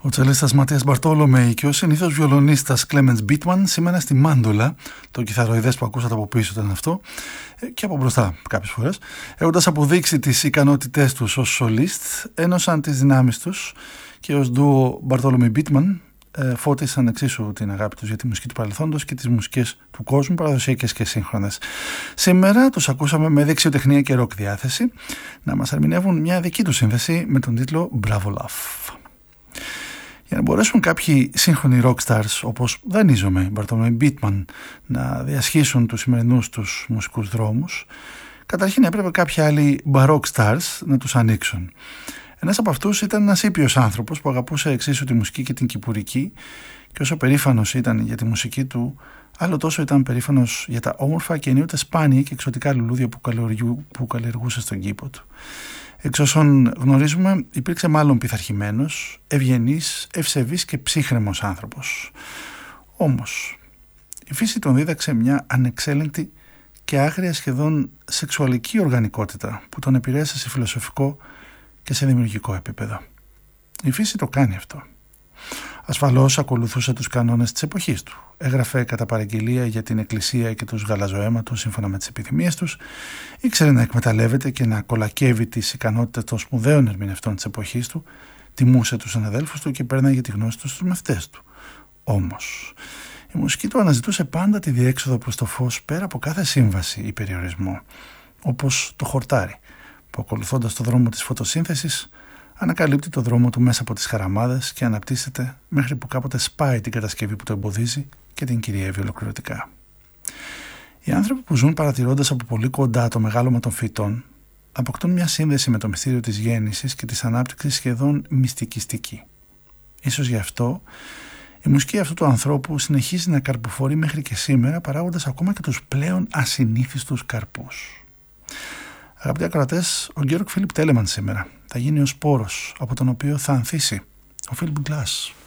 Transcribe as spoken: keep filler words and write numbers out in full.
Ο τσελίστας Ματίας Μπαρτόλομεϊ και ο συνήθως βιολονίστας Κλέμεντς Μπίτμαν σήμερα στη μάντολα, το κιθαροειδές που ακούσατε από πίσω ήταν αυτό, και από μπροστά κάποιες φορές, έχοντας αποδείξει τις ικανότητές τους ως σολίστ, ένωσαν τις δυνάμεις τους και ως ντουο Μπαρτόλομεϊ Μπίτμαν φώτισαν εξίσου την αγάπη τους για τη μουσική του παρελθόντος και τις μουσικές του κόσμου, παραδοσιακές και σύγχρονες. Σήμερα τους ακούσαμε με δεξιοτεχνία και ροκ διάθεση να μας ερμηνεύουν μια δική τους σύνθεση με τον τίτλο Bravo Love. Για να μπορέσουν κάποιοι σύγχρονοι rock stars όπως δανείζομαι, Μπαρτόλομεϊ Μπίτμαν, να διασχίσουν τους σημερινούς τους μουσικούς δρόμους, καταρχήν έπρεπε κάποιοι άλλοι baroque stars να τους ανοίξουν. Ένας από αυτούς ήταν ένας ήπιος άνθρωπος που αγαπούσε εξίσου τη μουσική και την κυπουρική, και όσο περήφανος ήταν για τη μουσική του, άλλο τόσο ήταν περήφανος για τα όμορφα και ενίοτε σπάνια και εξωτικά λουλούδια που, που καλλιεργούσε στον κήπο του. Εξ όσων γνωρίζουμε, υπήρξε μάλλον πειθαρχημένος, ευγενής, ευσεβής και ψύχρεμος άνθρωπος. Όμως, η φύση τον δίδαξε μια ανεξέλεγκτη και άγρια σχεδόν σεξουαλική οργανικότητα που τον επηρέασε σε φιλοσοφικό και σε δημιουργικό επίπεδο. Η φύση το κάνει αυτό. Ασφαλώς ακολουθούσε τους κανόνες της εποχής του. Έγραφε κατά παραγγελία για την εκκλησία και τους γαλαζοαίματους σύμφωνα με τις επιθυμίες τους. Ήξερε να εκμεταλλεύεται και να κολακεύει τις ικανότητες των σπουδαίων ερμηνευτών της εποχής του, τιμούσε τους συναδέλφους του και πέρναγε τη γνώση του στους μαθητές του. Όμως, η μουσική του αναζητούσε πάντα τη διέξοδο προς το φως πέρα από κάθε σύμβαση ή περιορισμό, όπως το χορτάρι, που ακολουθώντας το δρόμο της φωτοσύνθεσης ανακαλύπτει το δρόμο του μέσα από τις χαραμάδες και αναπτύσσεται μέχρι που κάποτε σπάει την κατασκευή που το εμποδίζει και την κυριεύει ολοκληρωτικά. Οι άνθρωποι που ζουν παρατηρώντας από πολύ κοντά το μεγάλωμα των φυτών αποκτούν μια σύνδεση με το μυστήριο της γέννησης και της ανάπτυξης σχεδόν μυστικιστική. Ίσως γι' αυτό η μουσική αυτού του ανθρώπου συνεχίζει να καρποφορεί μέχρι και σήμερα, παράγοντας ακόμα και τους πλέον ασυνήθιστους καρπούς. Αγαπητοί ακροατές, ο Georg Philipp Telemann σήμερα θα γίνει ο σπόρος από τον οποίο θα ανθίσει ο Philip Glass.